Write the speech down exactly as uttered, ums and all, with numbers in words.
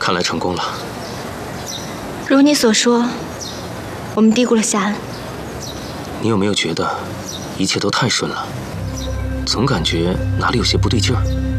看来成功了。 如你所说，我们低估了夏恩。 你有没有觉得一切都太顺了？总感觉哪里有些不对劲儿。